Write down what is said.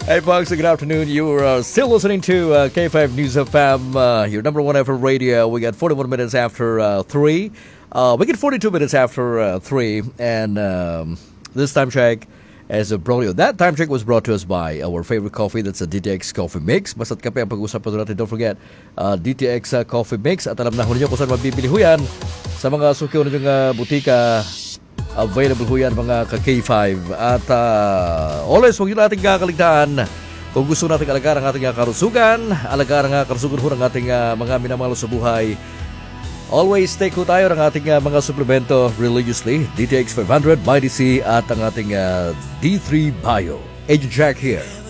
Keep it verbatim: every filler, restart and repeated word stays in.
Hey folks, good afternoon. You are uh, still listening to uh, K five News F M, uh, your number one F M radio. We got forty-one minutes after uh, three. Uh, we get forty-two minutes after uh, three. And um, this time check is brought you. That time check was brought to us by our favorite coffee. That's a D T X Coffee Mix. Basta't kape ang pag-usapan natin. Don't forget, uh, D T X uh, Coffee Mix. At alam na ho ninyo kung saan mabibili ho yan. Sa mga sukiw na yung uh, butika, available ho yan mga ka-K five. At uh, always, huwag yun natin kakaligtaan. Kung gusto natin alagaan ang ating uh, karusugan, alagaan ang uh, karusugan ho ng ating uh, mga minamahal sa buhay, always take ho tayo ng ating uh, mga suplemento religiously. D T X five hundred, MyDC at ang ating uh, D three Bio. Agent Jack here.